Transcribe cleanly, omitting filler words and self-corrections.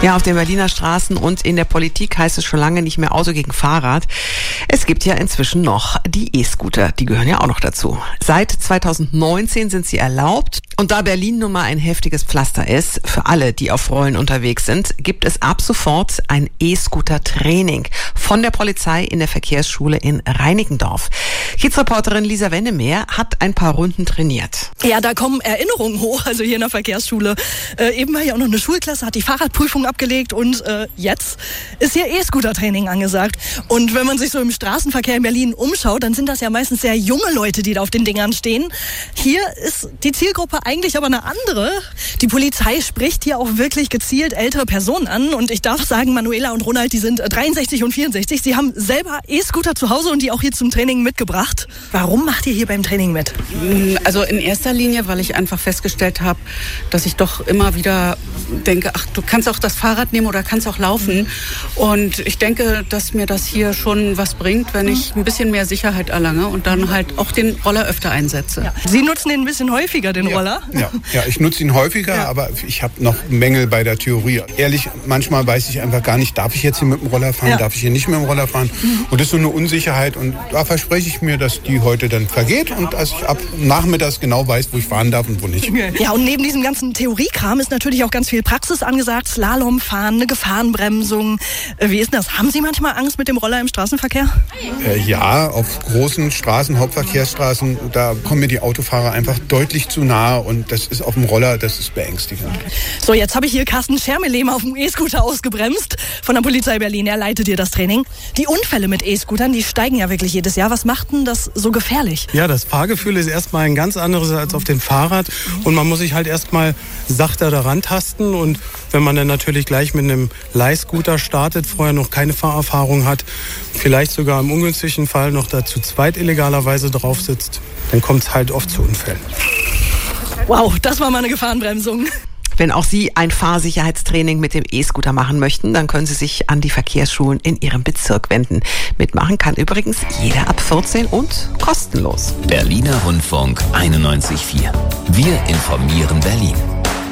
Ja, auf den Berliner Straßen und in der Politik heißt es schon lange nicht mehr Auto gegen Fahrrad. Es gibt ja inzwischen noch die E-Scooter, die gehören ja auch noch dazu. Seit 2019 sind sie erlaubt. Und da Berlin nun mal ein heftiges Pflaster ist, für alle, die auf Rollen unterwegs sind, gibt es ab sofort ein E-Scooter-Training von der Polizei in der Verkehrsschule in Reinickendorf. Kids-Reporterin Lisa Wennemeer hat ein paar Runden trainiert. Ja, da kommen Erinnerungen hoch, also hier in der Verkehrsschule. Eben war hier auch noch eine Schulklasse, hat die Fahrradprüfung abgelegt und jetzt ist hier E-Scooter-Training angesagt. Und wenn man sich so im Straßenverkehr in Berlin umschaut, dann sind das ja meistens sehr junge Leute, die da auf den Dingern stehen. Hier ist die Zielgruppe eigentlich aber eine andere. Die Polizei spricht hier auch wirklich gezielt ältere Personen an. Und ich darf sagen, Manuela und Ronald, die sind 63 und 64. Sie haben selber E-Scooter zu Hause und die auch hier zum Training mitgebracht. Warum macht ihr hier beim Training mit? Also in erster Linie, weil ich einfach festgestellt habe, dass ich doch immer wieder denke, ach, du kannst auch das Fahrrad nehmen oder kannst auch laufen. Und ich denke, dass mir das hier schon was bringt, wenn ich ein bisschen mehr Sicherheit erlange und dann halt auch den Roller öfter einsetze. Ja. Sie nutzen den ein bisschen häufiger, den Roller? Ja, ich nutze ihn häufiger, aber ich habe noch Mängel bei der Theorie. Ehrlich, manchmal weiß ich einfach gar nicht, darf ich jetzt hier mit dem Roller fahren, darf ich hier nicht mit dem Roller fahren? Und das ist so eine Unsicherheit und da verspreche ich mir, dass die heute dann vergeht und dass ich ab nachmittags genau weiß, wo ich fahren darf und wo nicht. Ja, und neben diesem ganzen Theoriekram ist natürlich auch ganz viel Praxis angesagt. Slalom fahren, eine Gefahrenbremsung. Wie ist denn das? Haben Sie manchmal Angst mit dem Roller im Straßenverkehr? Ja, auf großen Straßen, Hauptverkehrsstraßen, da kommen mir die Autofahrer einfach deutlich zu nahe und das ist auf dem Roller, das ist beängstigend. So, jetzt habe ich hier Carsten Schermelem auf dem E-Scooter ausgebremst von der Polizei Berlin. Er leitet hier das Training. Die Unfälle mit E-Scootern, die steigen ja wirklich jedes Jahr. Was macht denn das so gefährlich? Ja, das Fahrgefühl ist erstmal ein ganz anderes als auf dem Fahrrad und man muss sich halt erstmal sachter daran tasten und wenn man dann natürlich gleich mit einem Leihscooter startet, vorher noch keine Fahrerfahrung hat, vielleicht sogar im ungünstigen Fall noch dazu zweit illegalerweise drauf sitzt, dann kommt es halt oft zu Unfällen. Wow, das war mal eine Gefahrenbremsung. Wenn auch Sie ein Fahrsicherheitstraining mit dem E-Scooter machen möchten, dann können Sie sich an die Verkehrsschulen in Ihrem Bezirk wenden. Mitmachen kann übrigens jeder ab 14 und kostenlos. Berliner Rundfunk 91.4. Wir informieren Berlin.